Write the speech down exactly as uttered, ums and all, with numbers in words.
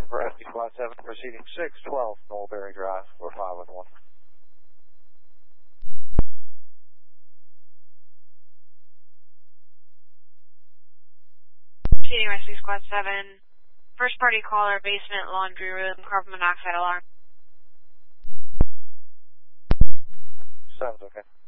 Rescue Squad seven, proceeding six twelve Mulberry Drive, four five one one. Proceeding Rescue Squad seven, first party caller, basement, laundry room, carbon monoxide alarm. Sounds okay.